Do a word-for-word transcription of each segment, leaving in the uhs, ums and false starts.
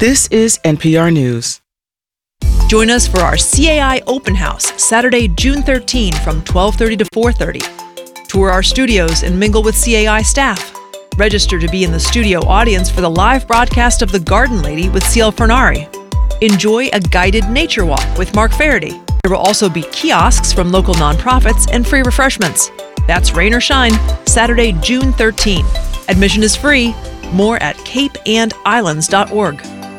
This is N P R News. Join us for our C A I Open House, Saturday, June thirteenth from twelve thirty to four thirty. Tour our studios and mingle with C A I staff. Register to be in the studio audience for the live broadcast of The Garden Lady with C L Fernari. Enjoy a guided nature walk with Mark Faraday. There will also be kiosks from local nonprofits and free refreshments. That's rain or shine, Saturday, June thirteenth. Admission is free. More at cape and islands dot org.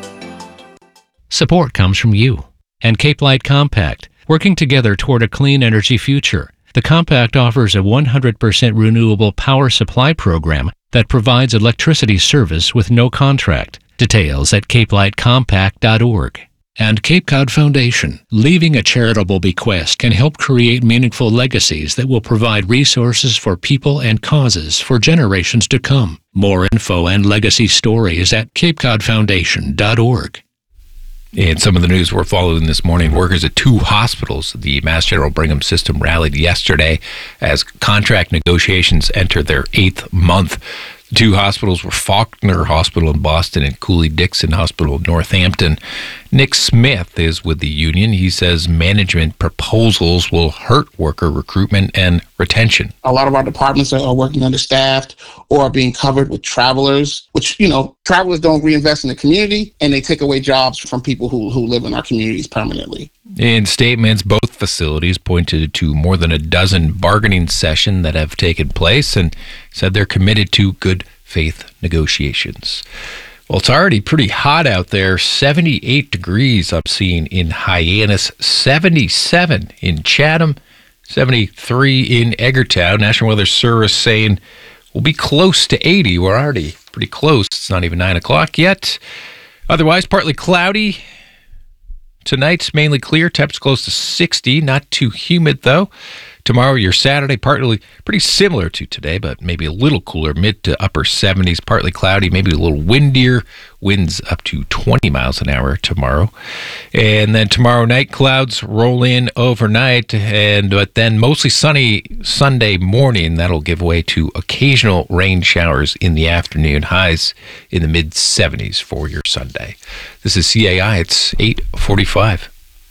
Support comes from you and Cape Light Compact, working together toward a clean energy future. The Compact offers a one hundred percent renewable power supply program that provides electricity service with no contract. Details at cape light compact dot org. And Cape Cod Foundation, leaving a charitable bequest can help create meaningful legacies that will provide resources for people and causes for generations to come. More info and legacy stories at cape cod foundation dot org. In some of the news we're following this morning, workers at two hospitals, the Mass General Brigham system, rallied yesterday as contract negotiations enter their eighth month. The two hospitals were Faulkner Hospital in Boston and Cooley-Dixon Hospital in Northampton. Nick Smith is with the union. He says management proposals will hurt worker recruitment and retention. A lot of our departments are working understaffed or are being covered with travelers, which, you know, travelers don't reinvest in the community, and they take away jobs from people who, who live in our communities permanently. In statements, both facilities pointed to more than a dozen bargaining sessions that have taken place and said they're committed to good faith negotiations. Well, it's already pretty hot out there. seventy-eight degrees I'm seeing in Hyannis, seventy-seven in Chatham, seventy-three in Edgartown. National Weather Service saying we'll be close to eighty. We're already pretty close. It's not even nine o'clock yet. Otherwise, partly cloudy. Tonight's mainly clear. Temps close to sixty. Not too humid, though. Tomorrow, your Saturday, partly pretty similar to today, but maybe a little cooler, mid to upper seventies, partly cloudy, maybe a little windier. Winds up to twenty miles an hour tomorrow. And then tomorrow night, clouds roll in overnight, and but then mostly sunny Sunday morning. That'll give way to occasional rain showers in the afternoon. Highs in the mid seventies for your Sunday. This is C A I. It's eight forty-five.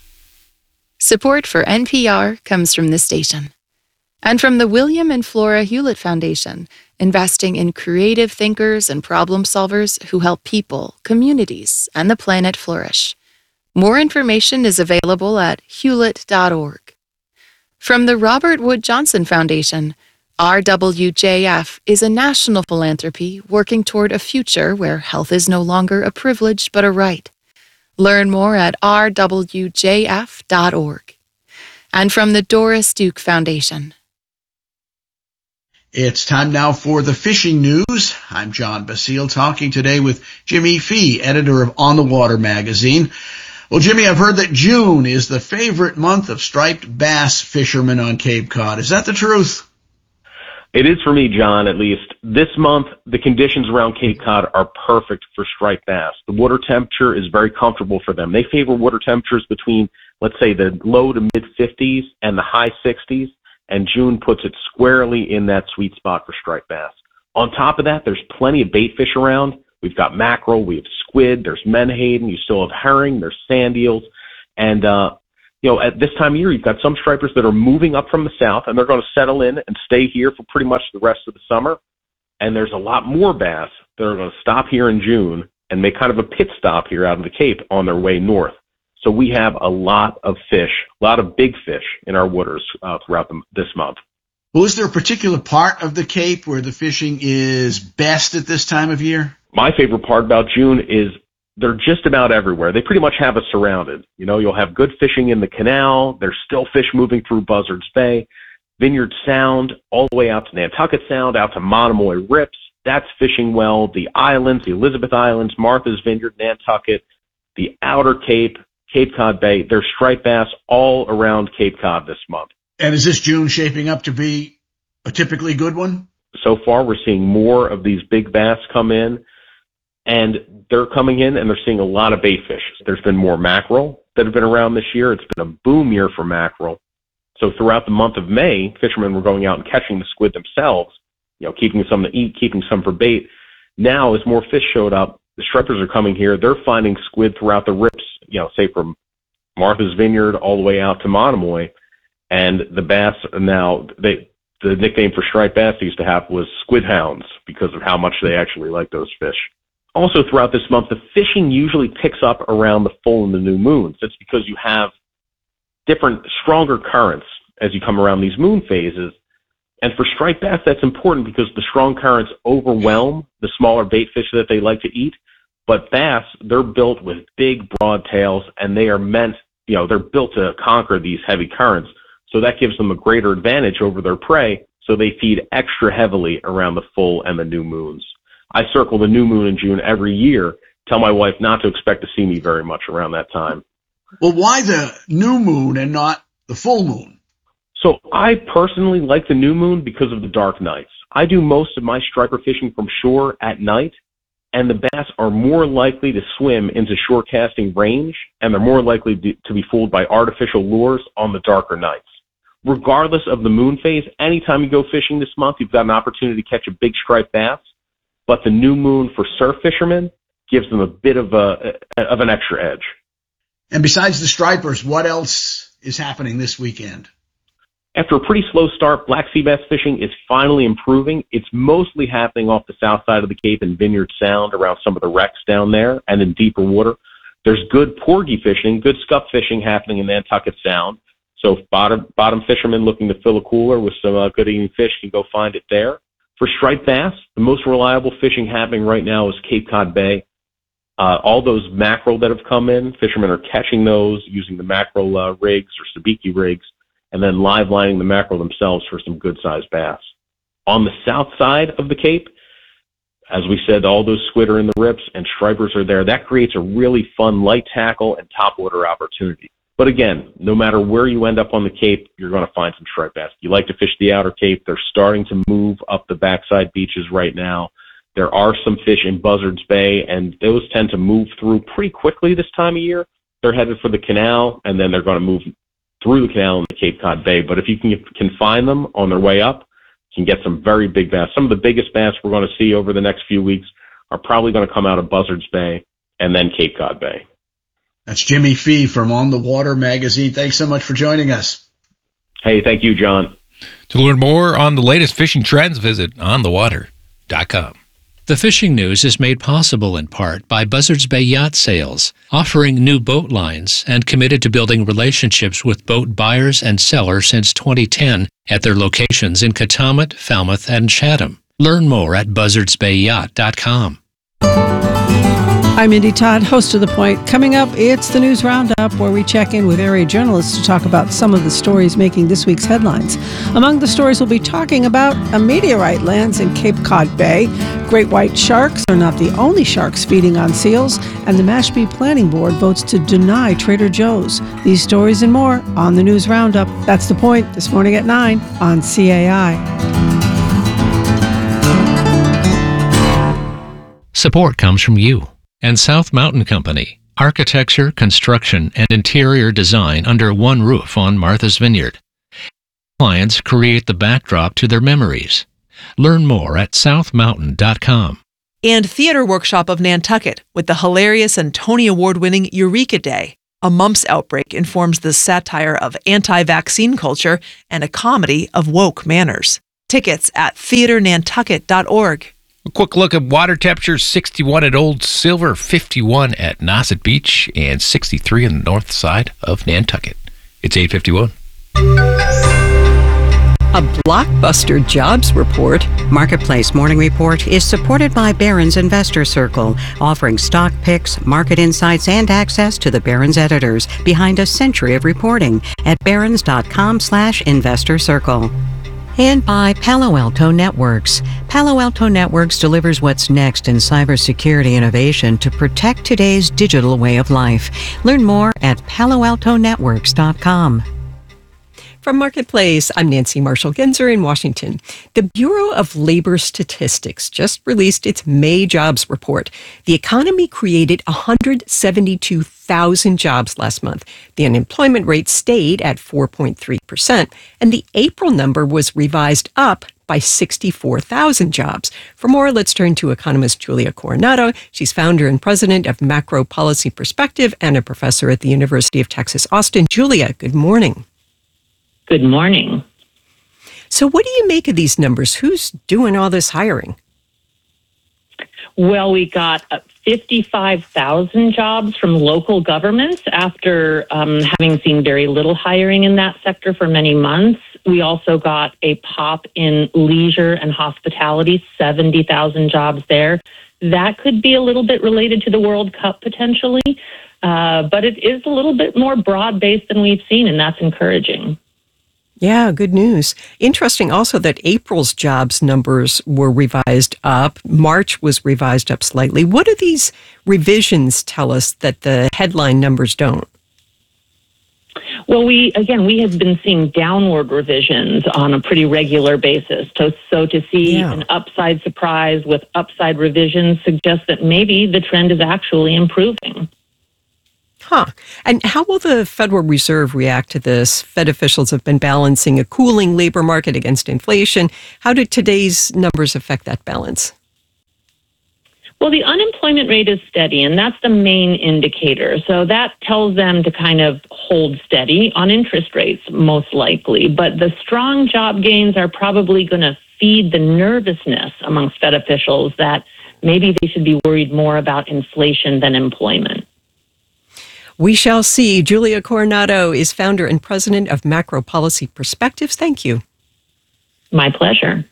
Support for N P R comes from this station and from the William and Flora Hewlett Foundation, investing in creative thinkers and problem solvers who help people, communities, and the planet flourish. More information is available at hewlett dot org. From the Robert Wood Johnson Foundation, R W J F is a national philanthropy working toward a future where health is no longer a privilege but a right. Learn more at r w j f dot org. And from the Doris Duke Foundation. It's time now for the fishing news. I'm John Basile, talking today with Jimmy Fee, editor of On the Water magazine. Well, Jimmy, I've heard that June is the favorite month of striped bass fishermen on Cape Cod. Is that the truth? It is for me, John, at least. This month, the conditions around Cape Cod are perfect for striped bass. The water temperature is very comfortable for them. They favor water temperatures between, let's say, the low to mid fifties and the high sixties, and June puts it squarely in that sweet spot for striped bass. On top of that, there's plenty of bait fish around. We've got mackerel, we have squid, there's menhaden, you still have herring, there's sand eels, and uh you know, at this time of year, you've got some stripers that are moving up from the south, and they're going to settle in and stay here for pretty much the rest of the summer. And there's a lot more bass that are going to stop here in June and make kind of a pit stop here out of the Cape on their way north. So we have a lot of fish, a lot of big fish in our waters uh, throughout the, this month. Well, is there a particular part of the Cape where the fishing is best at this time of year? My favorite part about June is they're just about everywhere. They pretty much have us surrounded. You know, you'll have good fishing in the canal. There's still fish moving through Buzzards Bay, Vineyard Sound, all the way out to Nantucket Sound, out to Monomoy Rips. That's fishing well. The islands, the Elizabeth Islands, Martha's Vineyard, Nantucket, the Outer Cape, Cape Cod Bay. There's striped bass all around Cape Cod this month. And is this June shaping up to be a typically good one? So far, we're seeing more of these big bass come in. And they're coming in and they're seeing a lot of bait fish. There's been more mackerel that have been around this year. It's been a boom year for mackerel. So throughout the month of May, fishermen were going out and catching the squid themselves, you know, keeping some to eat, keeping some for bait. Now, as more fish showed up, The stripers are coming here. They're finding squid throughout the rips, you know, say from Martha's Vineyard all the way out to Monomoy. And the bass are now, they, the nickname for striped bass they used to have was squid hounds because of how much they actually like those fish. Also throughout this month, the fishing usually picks up around the full and the new moons. That's because you have different, stronger currents as you come around these moon phases. And for striped bass, that's important because the strong currents overwhelm the smaller bait fish that they like to eat. But bass, they're built with big, broad tails, and they are meant, you know, they're built to conquer these heavy currents. So that gives them a greater advantage over their prey, so they feed extra heavily around the full and the new moons. I circle the new moon in June every year, tell my wife not to expect to see me very much around that time. Well, why the new moon and not the full moon? So I personally like the new moon because of the dark nights. I do most of my striper fishing from shore at night, and the bass are more likely to swim into shore casting range, and they're more likely to be fooled by artificial lures on the darker nights. Regardless of the moon phase, anytime you go fishing this month, you've got an opportunity to catch a big striped bass, but the new moon for surf fishermen gives them a bit of a of an extra edge. And besides the stripers, what else is happening this weekend? After a pretty slow start, black sea bass fishing is finally improving. It's mostly happening off the south side of the Cape in Vineyard Sound around some of the wrecks down there and in deeper water. There's good porgy fishing, good scup fishing happening in Nantucket Sound. So bottom, bottom fishermen looking to fill a cooler with some uh, good eating fish can go find it there. For striped bass, the most reliable fishing happening right now is Cape Cod Bay. Uh, all those mackerel that have come in, fishermen are catching those using the mackerel uh, rigs or sabiki rigs, and then live lining the mackerel themselves for some good-sized bass. On the south side of the Cape, as we said, all those squid are in the rips and stripers are there. That creates a really fun light tackle and topwater opportunity. But again, no matter where you end up on the Cape, you're going to find some striped bass. You like to fish the outer Cape. They're starting to move up the backside beaches right now. There are some fish in Buzzards Bay, and those tend to move through pretty quickly this time of year. They're headed for the canal, and then they're going to move through the canal in the Cape Cod Bay. But if you can, can find them on their way up, you can get some very big bass. Some of the biggest bass we're going to see over the next few weeks are probably going to come out of Buzzards Bay and then Cape Cod Bay. That's Jimmy Fee from On the Water magazine. Thanks so much for joining us. Hey, thank you, John. To learn more on the latest fishing trends, visit on the water dot com. The fishing news is made possible in part by Buzzards Bay Yacht Sales, offering new boat lines and committed to building relationships with boat buyers and sellers since twenty ten at their locations in Katomet, Falmouth, and Chatham. Learn more at buzzards bay yacht dot com. I'm Indy Todd, host of The Point. Coming up, it's the News Roundup, where we check in with area journalists to talk about some of the stories making this week's headlines. Among the stories we'll be talking about, a meteorite lands in Cape Cod Bay, great white sharks are not the only sharks feeding on seals, and the Mashpee Planning Board votes to deny Trader Joe's. These stories and more on the News Roundup. That's The Point, this morning at nine on C A I. Support comes from you and South Mountain Company. Architecture, construction, and interior design under one roof on Martha's Vineyard. Clients create the backdrop to their memories. Learn more at south mountain dot com. And Theater Workshop of Nantucket with the hilarious and Tony Award-winning Eureka Day. A mumps outbreak informs the satire of anti-vaccine culture and a comedy of woke manners. Tickets at theater nantucket dot org. A quick look at water temperatures: sixty-one at Old Silver, fifty-one at Nauset Beach, and sixty-three on the north side of Nantucket. It's eight fifty-one. A blockbuster jobs report. Marketplace Morning Report is supported by Barron's Investor Circle, offering stock picks, market insights, and access to the Barron's editors behind a century of reporting at barrons dot com slash investor circle. And by Palo Alto Networks. Palo Alto Networks delivers what's next in cybersecurity innovation to protect today's digital way of life. Learn more at palo alto networks dot com. From Marketplace, I'm Nancy Marshall-Genzer in Washington. The Bureau of Labor Statistics just released its May jobs report. The economy created one hundred seventy-two thousand jobs last month. The unemployment rate stayed at four point three percent, and the April number was revised up by sixty-four thousand jobs. For more, let's turn to economist Julia Coronado. She's founder and president of Macro Policy Perspective and a professor at the University of Texas, Austin. Julia, good morning. Good morning. So what do you make of these numbers? Who's doing all this hiring? Well, we got fifty-five thousand jobs from local governments after um, having seen very little hiring in that sector for many months. We also got a pop in leisure and hospitality, seventy thousand jobs there. That could be a little bit related to the World Cup potentially, uh, but it is a little bit more broad-based than we've seen, and that's encouraging. Yeah, good news. Interesting also that April's jobs numbers were revised up. March was revised up slightly. What do these revisions tell us that the headline numbers don't? Well, we, again, we have been seeing downward revisions on a pretty regular basis. So, so to see yeah. an upside surprise with upside revisions suggests that maybe the trend is actually improving. Huh. And how will the Federal Reserve react to this? Fed officials have been balancing a cooling labor market against inflation. How do today's numbers affect that balance? Well, the unemployment rate is steady, and that's the main indicator. So that tells them to kind of hold steady on interest rates, most likely. But the strong job gains are probably going to feed the nervousness amongst Fed officials that maybe they should be worried more about inflation than employment. We shall see. Julia Coronado is founder and president of Macro Policy Perspectives. Thank you. My pleasure.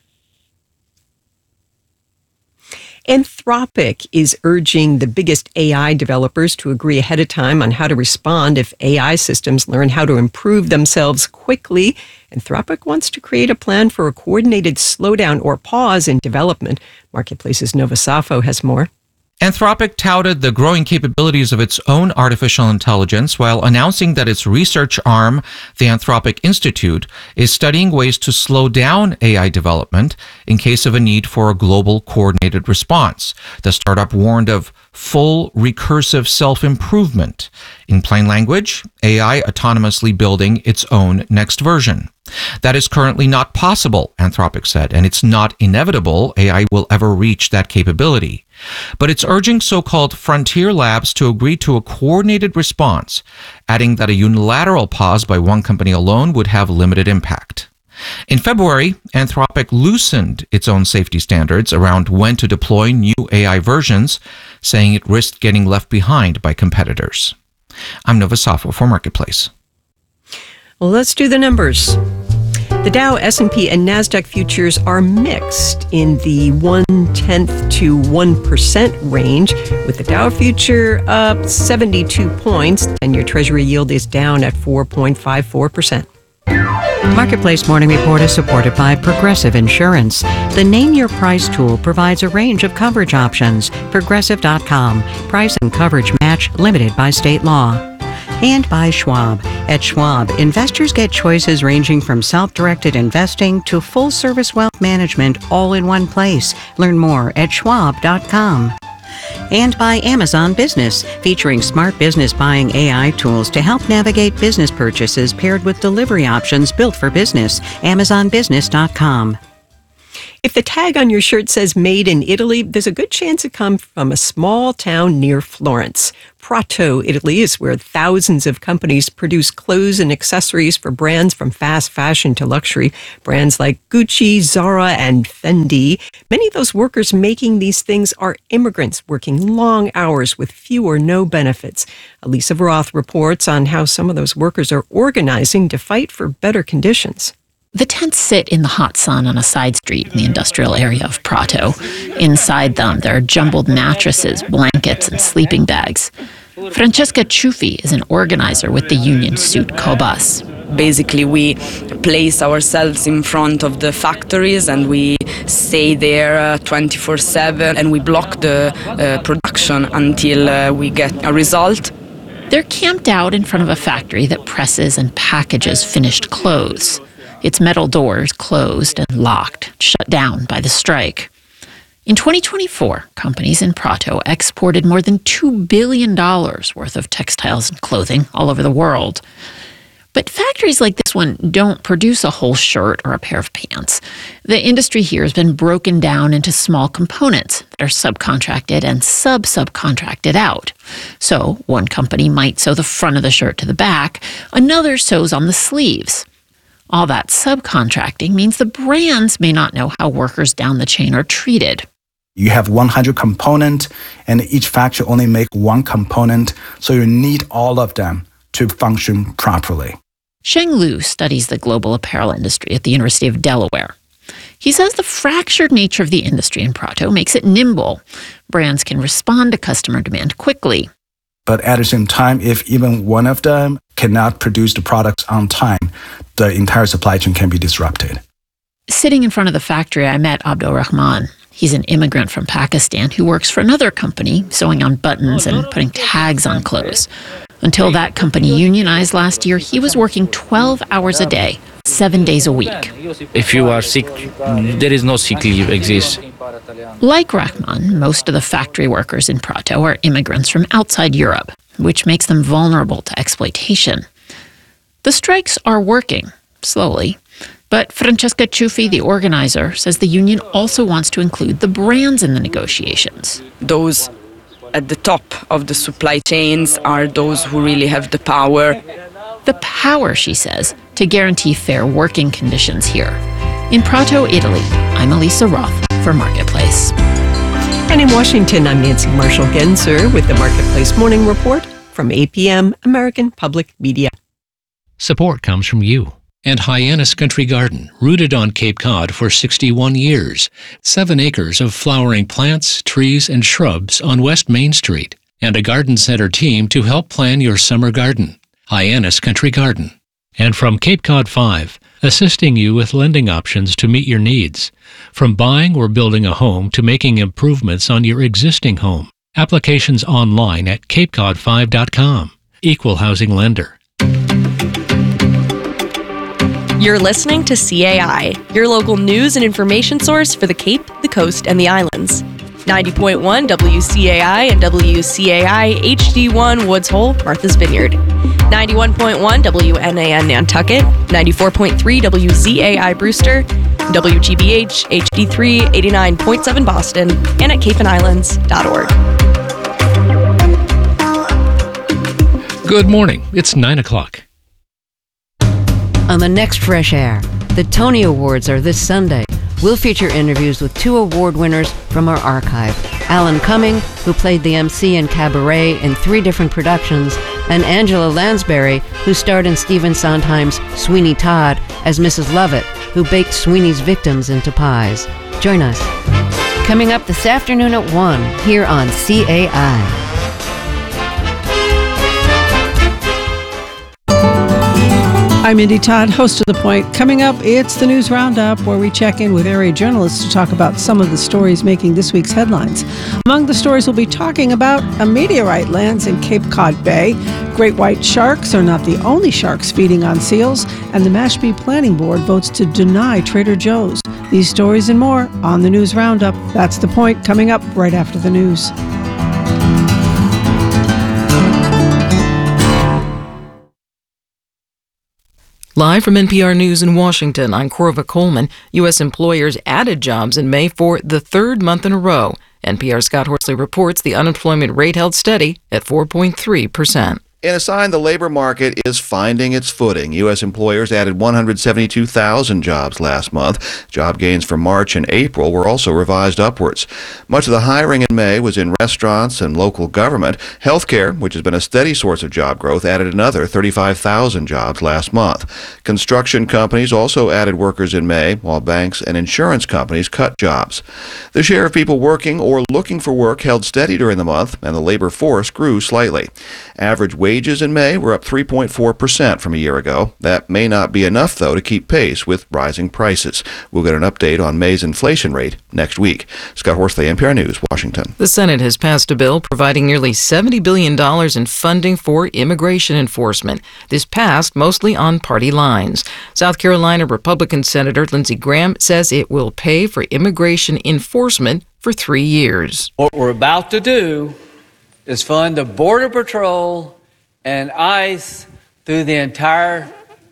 Anthropic is urging the biggest A I developers to agree ahead of time on how to respond if A I systems learn how to improve themselves quickly. Anthropic wants to create a plan for a coordinated slowdown or pause in development. Marketplace's Nova Safo has more. Anthropic touted the growing capabilities of its own artificial intelligence while announcing that its research arm, the Anthropic Institute, is studying ways to slow down A I development in case of a need for a global coordinated response. The startup warned of full recursive self-improvement. In plain language, A I autonomously building its own next version. That is currently not possible, Anthropic said, and it's not inevitable A I will ever reach that capability. But it's urging so-called frontier labs to agree to a coordinated response, adding that a unilateral pause by one company alone would have limited impact. In February, Anthropic loosened its own safety standards around when to deploy new A I versions, saying it risked getting left behind by competitors. I'm Nova Safo for Marketplace. Well, let's do the numbers. The Dow, S and P, and NASDAQ futures are mixed in the one-tenth to one percent range, with the Dow future up seventy-two points, and your Treasury yield is down at four point five four percent. Marketplace Morning Report is supported by Progressive Insurance. The Name Your Price tool provides a range of coverage options. Progressive dot com. Price and coverage match limited by state law. And by Schwab. At Schwab, investors get choices ranging from self-directed investing to full-service wealth management all in one place. Learn more at schwab dot com. And by Amazon Business, featuring smart business buying A I tools to help navigate business purchases paired with delivery options built for business. amazon business dot com. If the tag on your shirt says Made in Italy, there's a good chance it comes from a small town near Florence. Prato, Italy is where thousands of companies produce clothes and accessories for brands from fast fashion to luxury. Brands like Gucci, Zara, and Fendi. Many of those workers making these things are immigrants working long hours with few or no benefits. Elisa Roth reports on how some of those workers are organizing to fight for better conditions. The tents sit in the hot sun on a side street in the industrial area of Prato. Inside them, there are jumbled mattresses, blankets, and sleeping bags. Francesca Ciuffi is an organizer with the union suit Cobas. Basically, we place ourselves in front of the factories and we stay there twenty-four seven and we block the uh, production until uh, we get a result. They're camped out in front of a factory that presses and packages finished clothes. Its metal doors closed and locked, shut down by the strike. In twenty twenty-four, companies in Prato exported more than two billion dollars worth of textiles and clothing all over the world. But factories like this one don't produce a whole shirt or a pair of pants. The industry here has been broken down into small components that are subcontracted and sub-subcontracted out. So one company might sew the front of the shirt to the back, another sews on the sleeves. All that subcontracting means the brands may not know how workers down the chain are treated. You have one hundred components, and each factory only make one component, so you need all of them to function properly. Sheng Lu studies the global apparel industry at the University of Delaware. He says the fractured nature of the industry in Prato makes it nimble. Brands can respond to customer demand quickly. But at the same time, if even one of them cannot produce the products on time, the entire supply chain can be disrupted. Sitting in front of the factory, I met Abdul Rahman. He's an immigrant from Pakistan who works for another company, sewing on buttons and putting tags on clothes. Until that company unionized last year, he was working twelve hours a day, seven days a week. If you are sick, there is no sick leave exists. Like Rahman, most of the factory workers in Prato are immigrants from outside Europe, which makes them vulnerable to exploitation. The strikes are working, slowly. But Francesca Ciuffi, the organizer, says the union also wants to include the brands in the negotiations. Those at the top of the supply chains are those who really have the power. The power, she says, to guarantee fair working conditions here. In Prato, Italy, I'm Elisa Roth for Marketplace. And in Washington, I'm Nancy Marshall-Genzer with the Marketplace Morning Report from A P M, American Public Media. Support comes from you and Hyannis Country Garden, rooted on Cape Cod for sixty-one years. Seven acres of flowering plants, trees, and shrubs on West Main Street, and a garden center team to help plan your summer garden. Hyannis Country Garden. And from Cape Cod five, assisting you with lending options to meet your needs. From buying or building a home to making improvements on your existing home. Applications online at cape cod five dot com. Equal housing lender. You're listening to C A I, your local news and information source for the Cape, the Coast, and the Islands. ninety point one W C A I and W C A I H D one Woods Hole, Martha's Vineyard. ninety-one point one W N A N Nantucket, ninety-four point three W Z A I Brewster, W G B H H D three eighty-nine point seven Boston, and at cape and islands dot org. Good morning. It's nine o'clock. On the next Fresh Air, the Tony Awards are this Sunday. We'll feature interviews with two award winners from our archive. Alan Cumming, who played the M C in Cabaret in three different productions, and Angela Lansbury, who starred in Stephen Sondheim's Sweeney Todd as Missus Lovett, who baked Sweeney's victims into pies. Join us. Coming up this afternoon at one, here on C A I. I'm Indy Todd, host of The Point. Coming up, it's the News Roundup, where we check in with area journalists to talk about some of the stories making this week's headlines. Among the stories, we'll be talking about a meteorite lands in Cape Cod Bay. Great white sharks are not the only sharks feeding on seals, and the Mashpee Planning Board votes to deny Trader Joe's. These stories and more on the News Roundup. That's The Point, coming up right after the news. Live from N P R News in Washington, I'm Corva Coleman. U S employers added jobs in May for the third month in a row. N P R's Scott Horsley reports the unemployment rate held steady at four point three percent. In a sign the labor market is finding its footing, U S employers added one hundred seventy-two thousand jobs last month. Job gains for March and April were also revised upwards. Much of the hiring in May was in restaurants and local government. Healthcare, which has been a steady source of job growth, added another thirty-five thousand jobs last month. Construction companies also added workers in May, while banks and insurance companies cut jobs. The share of people working or looking for work held steady during the month, and the labor force grew slightly. Average wage wages in May were up three point four percent from a year ago. That may not be enough, though, to keep pace with rising prices. We'll get an update on May's inflation rate next week. Scott Horsley, N P R News, Washington. The Senate has passed a bill providing nearly seventy billion dollars in funding for immigration enforcement. This passed mostly on party lines. South Carolina Republican Senator Lindsey Graham says it will pay for immigration enforcement for three years. What we're about to do is fund the Border Patrol and ICE through the entire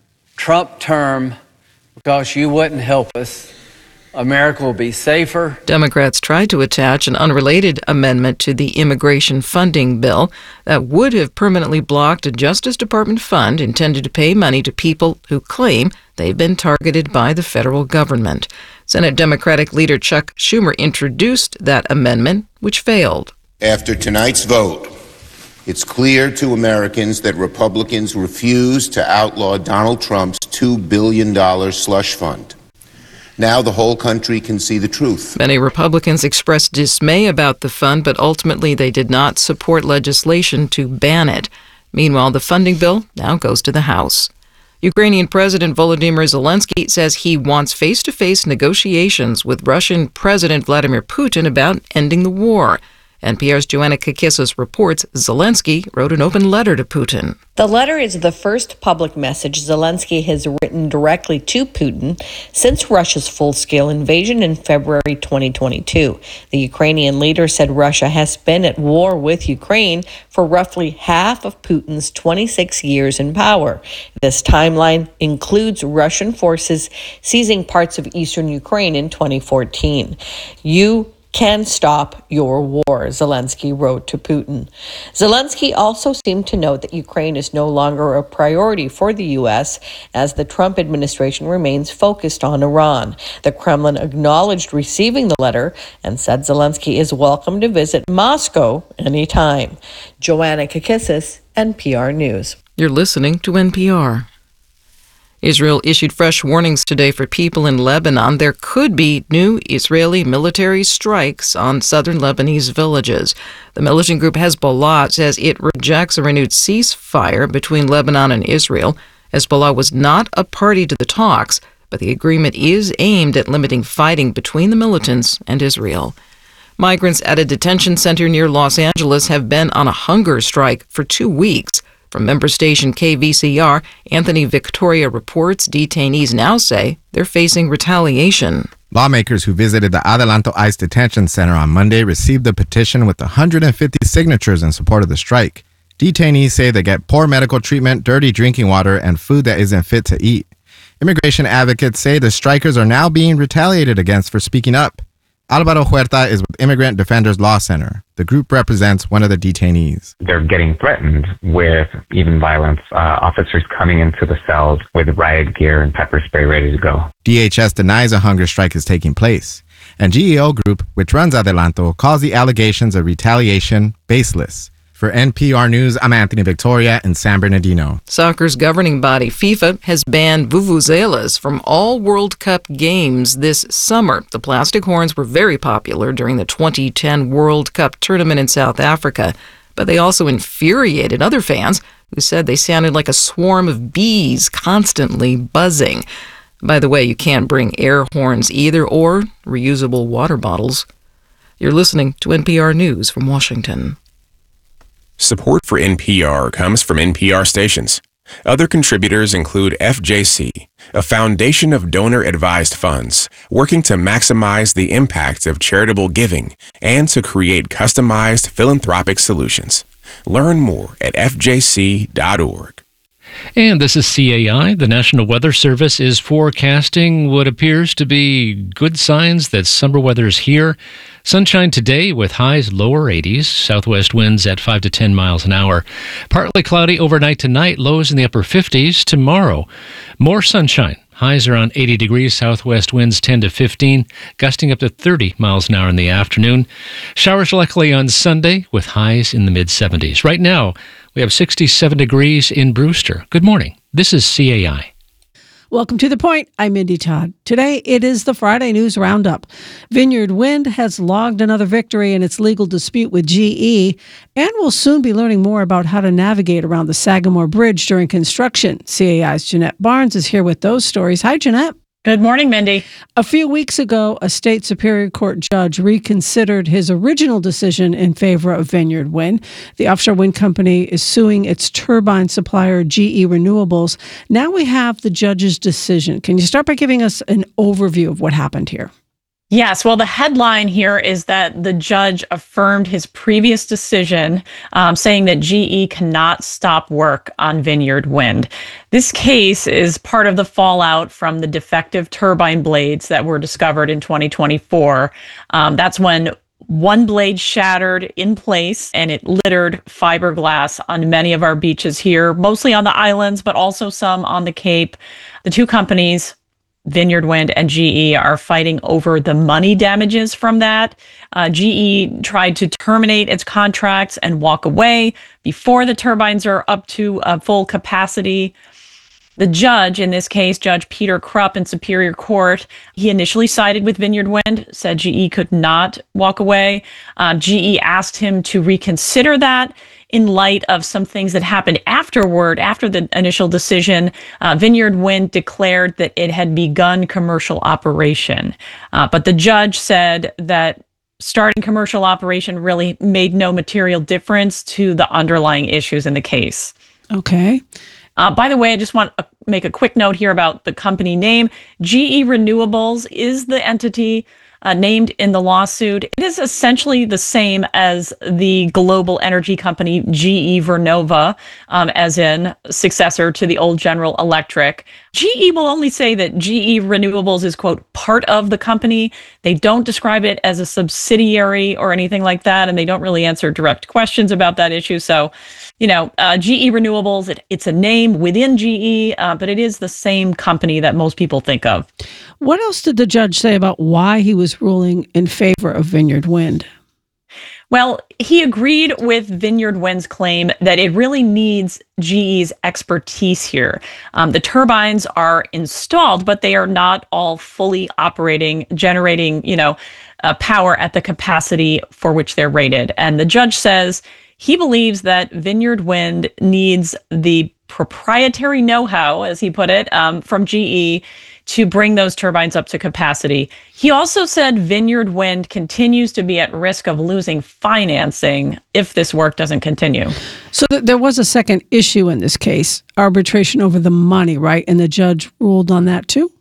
Trump term because you wouldn't help us. America will be safer. Democrats tried to attach an unrelated amendment to the immigration funding bill that would have permanently blocked a Justice Department fund intended to pay money to people who claim they've been targeted by the federal government. Senate Democratic leader Chuck Schumer introduced that amendment, which failed. After tonight's vote, it's clear to Americans that Republicans refuse to outlaw Donald Trump's two billion dollars slush fund. Now the whole country can see the truth. Many Republicans expressed dismay about the fund, but ultimately they did not support legislation to ban it. Meanwhile, the funding bill now goes to the House. Ukrainian President Volodymyr Zelensky says he wants face-to-face negotiations with Russian President Vladimir Putin about ending the war. N P R's Joanna Kakissis reports Zelensky wrote an open letter to Putin. The letter is the first public message Zelensky has written directly to Putin since Russia's full-scale invasion in February twenty twenty-two. The Ukrainian leader said Russia has been at war with Ukraine for roughly half of Putin's twenty-six years in power. This timeline includes Russian forces seizing parts of eastern Ukraine in twenty fourteen. You can stop your war, Zelensky wrote to Putin. Zelensky also seemed to note that Ukraine is no longer a priority for the U S as the Trump administration remains focused on Iran. The Kremlin acknowledged receiving the letter and said Zelensky is welcome to visit Moscow anytime. Joanna Kakissis, N P R News. You're listening to N P R. Israel issued fresh warnings today for people in Lebanon. There could be new Israeli military strikes on southern Lebanese villages. The militant group Hezbollah says it rejects a renewed ceasefire between Lebanon and Israel. Hezbollah was not a party to the talks, but the agreement is aimed at limiting fighting between the militants and Israel. Migrants at a detention center near Los Angeles have been on a hunger strike for two weeks. From member station K V C R, Anthony Victoria reports detainees now say they're facing retaliation. Lawmakers who visited the Adelanto ICE detention center on Monday received a petition with one hundred fifty signatures in support of the strike. Detainees say they get poor medical treatment, dirty drinking water, and food that isn't fit to eat. Immigration advocates say the strikers are now being retaliated against for speaking up. Alvaro Huerta is with Immigrant Defenders Law Center. The group represents one of the detainees. They're getting threatened with even violence, uh, officers coming into the cells with riot gear and pepper spray ready to go. D H S denies a hunger strike is taking place. And G E O Group, which runs Adelanto, calls the allegations of retaliation baseless. For N P R News, I'm Anthony Victoria in San Bernardino. Soccer's governing body, FIFA, has banned vuvuzelas from all World Cup games this summer. The plastic horns were very popular during the twenty ten World Cup tournament in South Africa, but they also infuriated other fans who said they sounded like a swarm of bees constantly buzzing. By the way, you can't bring air horns either or reusable water bottles. You're listening to N P R News from Washington. Support for N P R comes from N P R stations. Other contributors include F J C, a foundation of donor-advised funds working to maximize the impact of charitable giving and to create customized philanthropic solutions. Learn more at F J C dot org. And this is C A I. The National Weather Service is forecasting what appears to be good signs that summer weather is here. Sunshine today with highs lower eighties, southwest winds at five to ten miles an hour. Partly cloudy overnight tonight, lows in the upper fifties. Tomorrow, more sunshine. Highs around eighty degrees, southwest winds ten to fifteen, gusting up to thirty miles an hour in the afternoon. Showers likely on Sunday with highs in the mid seventies. Right now, we have sixty-seven degrees in Brewster. Good morning. This is C A I. Welcome to The Point. I'm Mindy Todd. Today, it is the Friday News Roundup. Vineyard Wind has logged another victory in its legal dispute with G E, and we'll soon be learning more about how to navigate around the Sagamore Bridge during construction. C A I's Jeanette Barnes is here with those stories. Hi, Jeanette. Good morning, Mindy. A few weeks ago, a state Superior Court judge reconsidered his original decision in favor of Vineyard Wind. The offshore wind company is suing its turbine supplier, G E Renewables. Now we have the judge's decision. Can you start by giving us an overview of what happened here? Yes, well, the headline here is that the judge affirmed his previous decision, um, saying that G E cannot stop work on Vineyard Wind. This case is part of the fallout from the defective turbine blades that were discovered in twenty twenty-four. Um, that's when one blade shattered in place and it littered fiberglass on many of our beaches here, mostly on the islands, but also some on the Cape. The two companies, Vineyard Wind and G E, are fighting over the money damages from that. Uh, G E tried to terminate its contracts and walk away before the turbines are up to uh, full capacity. The judge, in this case, Judge Peter Krupp in Superior Court, he initially sided with Vineyard Wind, said G E could not walk away. Uh, G E asked him to reconsider that in light of some things that happened afterward. After the initial decision, uh, Vineyard Wind declared that it had begun commercial operation. Uh, but the judge said that starting commercial operation really made no material difference to the underlying issues in the case. Okay. Uh, by the way, I just want to make a quick note here about the company name. G E Renewables is the entity Uh, named in the lawsuit. It is essentially the same as the global energy company G E Vernova, um, as in successor to the old General Electric. G E will only say that G E Renewables is, quote, part of the company. They don't describe it as a subsidiary or anything like that, and they don't really answer direct questions about that issue. So, you know, uh, G E Renewables, it, it's a name within G E, uh, but it is the same company that most people think of. What else did the judge say about why he was ruling in favor of Vineyard Wind? Well, he agreed with Vineyard Wind's claim that it really needs G E's expertise here. Um, the turbines are installed, but they are not all fully operating, generating, you know, uh, power at the capacity for which they're rated. And the judge says he believes that Vineyard Wind needs the proprietary know-how, as he put it, um, from G E to bring those turbines up to capacity. He also said Vineyard Wind continues to be at risk of losing financing if this work doesn't continue. So th- there was a second issue in this case, arbitration over the money, right? And the judge ruled on that too?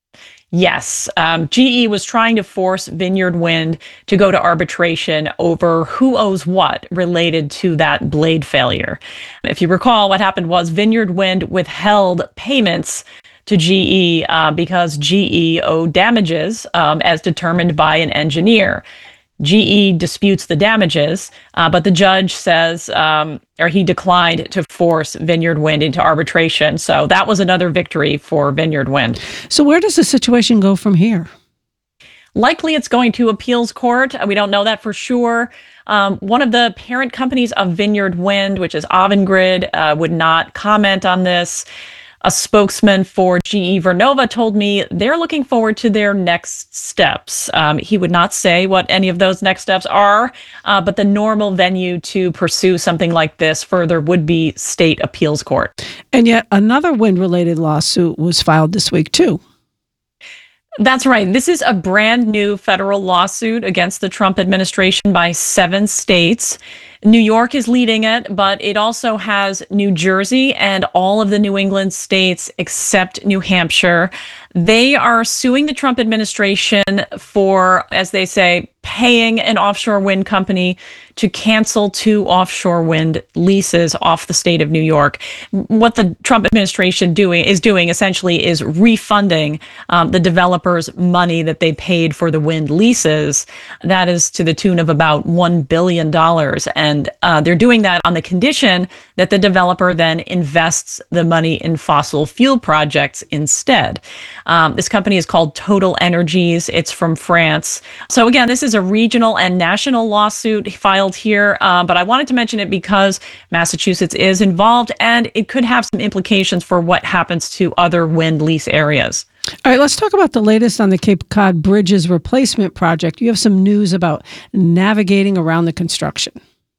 Yes. Um, G E was trying to force Vineyard Wind to go to arbitration over who owes what related to that blade failure. If you recall, what happened was Vineyard Wind withheld payments to G E uh, because G E owed damages um, as determined by an engineer. G E disputes the damages, uh, but the judge says, um, or he declined to force Vineyard Wind into arbitration. So that was another victory for Vineyard Wind. So where does the situation go from here? Likely it's going to appeals court. We don't know that for sure. Um, one of the parent companies of Vineyard Wind, which is Avangrid, uh, would not comment on this. A spokesman for G E Vernova told me they're looking forward to their next steps. Um, he would not say what any of those next steps are, uh, but the normal venue to pursue something like this further would be state appeals court. And yet another wind-related lawsuit was filed this week too. That's right. This is a brand new federal lawsuit against the Trump administration by seven states. New York is leading it, but it also has New Jersey and all of the New England states except New Hampshire. They are suing the Trump administration for, as they say, paying an offshore wind company to cancel two offshore wind leases off the state of New York. What the Trump administration doing is doing essentially is refunding um, the developers money that they paid for the wind leases. That is to the tune of about one billion dollars. And uh, they're doing that on the condition that the developer then invests the money in fossil fuel projects instead. Um, this company is called Total Energies. It's from France. So again, this is a regional and national lawsuit filed here, uh, but I wanted to mention it because Massachusetts is involved, and it could have some implications for what happens to other wind lease areas. All right, let's talk about the latest on the Cape Cod Bridges replacement project. You have some news about navigating around the construction.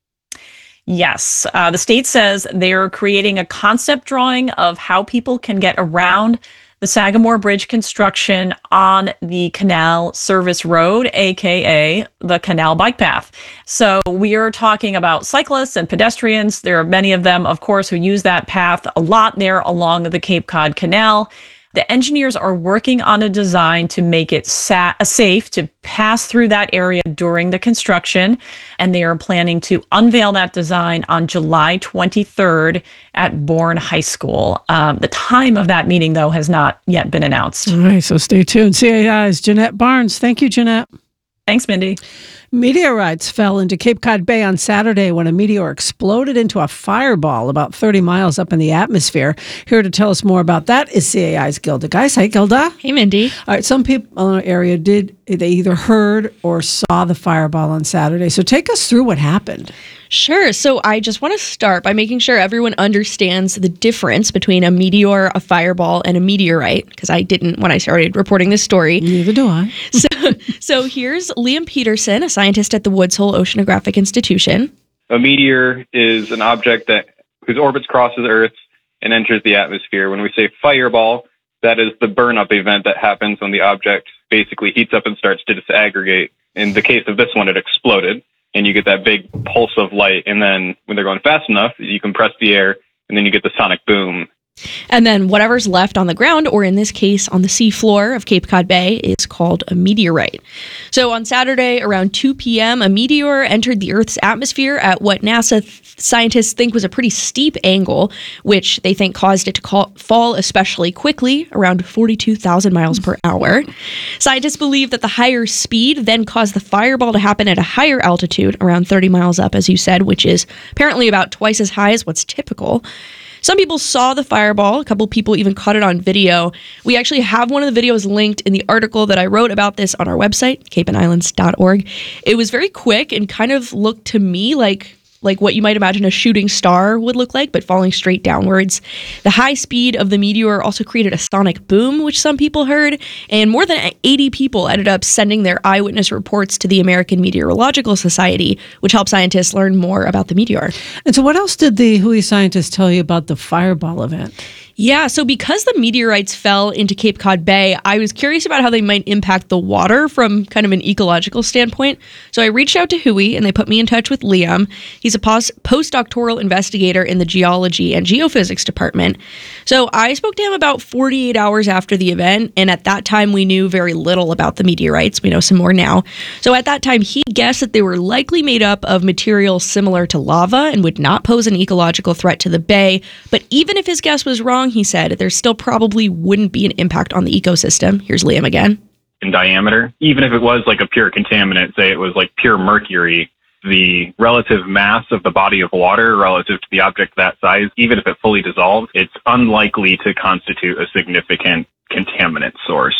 Yes, uh, the state says they're creating a concept drawing of how people can get around the Sagamore Bridge construction on the Canal Service Road, aka the Canal Bike Path. So we are talking about cyclists and pedestrians. There are many of them, of course, who use that path a lot there along the Cape Cod Canal. The engineers are working on a design to make it sa- safe to pass through that area during the construction, and they are planning to unveil that design on July twenty-third at Bourne High School. Um, the time of that meeting, though, has not yet been announced. All right, so stay tuned. C A I's Jeanette Barnes. Thank you, Jeanette. Thanks, Mindy. Meteorites fell into Cape Cod Bay on Saturday when a meteor exploded into a fireball about thirty miles up in the atmosphere. Here to tell us more about that is C A I's Gilda Geis. Hi, Gilda. Hey, Mindy. All right, some people in the area did, they either heard or saw the fireball on Saturday. So take us through what happened. Sure. So I just want to start by making sure everyone understands the difference between a meteor, a fireball, and a meteorite, because I didn't when I started reporting this story. Neither do I. so, so here's Liam Peterson, a scientist at the Woods Hole Oceanographic Institution. A meteor is an object that whose orbit crosses Earth and enters the atmosphere. When we say fireball, that is the burn-up event that happens when the object basically heats up and starts to disaggregate. In the case of this one, it exploded. And you get that big pulse of light. And then when they're going fast enough, you compress the air, and then you get the sonic boom. And then whatever's left on the ground, or in this case on the seafloor of Cape Cod Bay, is called a meteorite. So on Saturday around two p.m., a meteor entered the Earth's atmosphere at what NASA th- scientists think was a pretty steep angle, which they think caused it to call- fall especially quickly, around forty-two thousand miles per hour. Scientists believe that the higher speed then caused the fireball to happen at a higher altitude, around thirty miles up, as you said, which is apparently about twice as high as what's typical. Some people saw the fireball. A couple people even caught it on video. We actually have one of the videos linked in the article that I wrote about this on our website, cape and islands dot org. It was very quick and kind of looked to me like like what you might imagine a shooting star would look like, but falling straight downwards. The high speed of the meteor also created a sonic boom, which some people heard, and more than eighty people ended up sending their eyewitness reports to the American Meteorological Society, which helped scientists learn more about the meteor. And so what else did the Hui scientists tell you about the fireball event? Yeah, so because the meteorites fell into Cape Cod Bay, I was curious about how they might impact the water from kind of an ecological standpoint. So I reached out to Hui, and they put me in touch with Liam. He's a pos- postdoctoral investigator in the geology and geophysics department. So I spoke to him about forty-eight hours after the event, and at that time we knew very little about the meteorites. We know some more now. So at that time, he guessed that they were likely made up of material similar to lava and would not pose an ecological threat to the bay. But even if his guess was wrong, he said, there still probably wouldn't be an impact on the ecosystem. Here's Liam again. In diameter, even if it was like a pure contaminant, say it was like pure mercury, the relative mass of the body of water relative to the object that size, even if it fully dissolved, it's unlikely to constitute a significant contaminant source.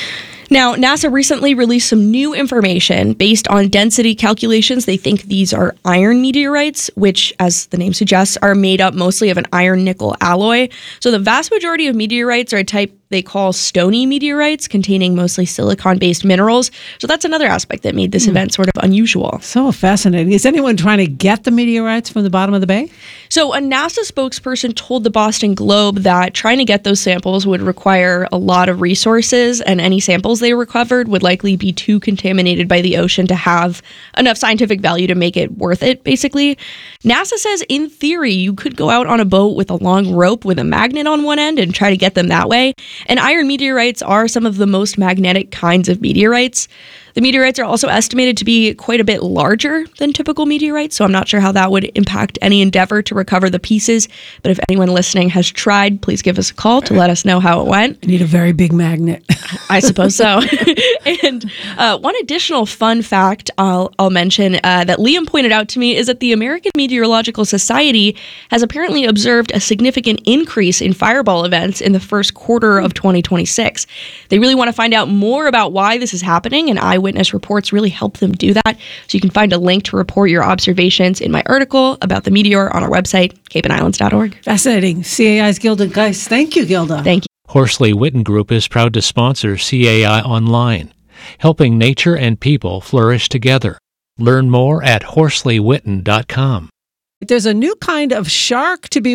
Now, NASA recently released some new information based on density calculations. They think these are iron meteorites, which, as the name suggests, are made up mostly of an iron-nickel alloy. So the vast majority of meteorites are a type they call stony meteorites, containing mostly silicon-based minerals. So that's another aspect that made this mm. event sort of unusual. So fascinating. Is anyone trying to get the meteorites from the bottom of the bay? So a NASA spokesperson told the Boston Globe that trying to get those samples would require a lot of resources, and any samples they recovered would likely be too contaminated by the ocean to have enough scientific value to make it worth it, basically. NASA says, in theory, you could go out on a boat with a long rope with a magnet on one end and try to get them that way. And iron meteorites are some of the most magnetic kinds of meteorites. The meteorites are also estimated to be quite a bit larger than typical meteorites, so I'm not sure how that would impact any endeavor to recover the pieces. But if anyone listening has tried, please give us a call to let us know how it went. I need a very big magnet. I suppose so. And uh, one additional fun fact I'll, I'll mention uh, that Liam pointed out to me is that the American Meteorological Society has apparently observed a significant increase in fireball events in the first quarter of twenty twenty-six. They really want to find out more about why this is happening, and eyewitness reports really help them do that. So you can find a link to report your observations in my article about the meteor on our website, cape and islands dot org. Fascinating. C A I's Gilda Geist. Thank you, Gilda. Thank you. Horsley Witten Group is proud to sponsor C A I Online, helping nature and people flourish together. Learn more at horsley witten dot com. There's a new kind of shark to be